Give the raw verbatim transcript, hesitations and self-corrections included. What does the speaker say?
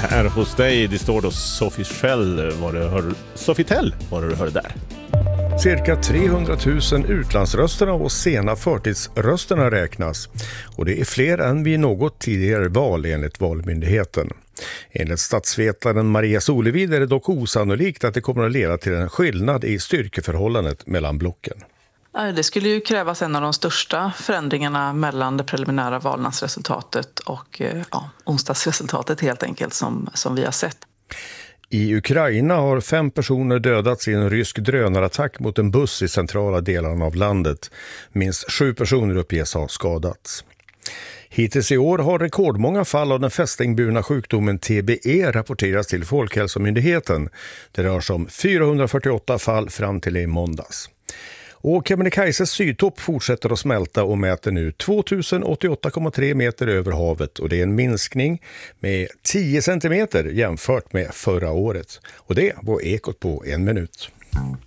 här hos dig. Det står då Sofitel var det hör, Sofitel var det du hörde där. Cirka trehundratusen utlandsrösterna och sena förtidsrösterna räknas. Och det är fler än vid något tidigare val enligt Valmyndigheten. Enligt statsvetaren Maria Solevid är det dock osannolikt att det kommer att leda till en skillnad i styrkeförhållandet mellan blocken. Det skulle ju krävas en av de största förändringarna mellan det preliminära valnadsresultatet och ja, onsdagsresultatet helt enkelt som, som vi har sett. I Ukraina har fem personer dödats i en rysk drönarattack mot en buss i centrala delarna av landet. Minst sju personer uppges ha skadats. Hittills i år har rekordmånga fall av den fästingburna sjukdomen T B E rapporterats till Folkhälsomyndigheten. Det rör sig om fyrahundrafyrtioåtta fall fram till i måndags. Och Kebnekaises sydtopp fortsätter att smälta och mäter nu tvåtusen åttioåtta komma tre meter över havet. Och det är en minskning med tio centimeter jämfört med förra året. Och det var Ekot på en minut.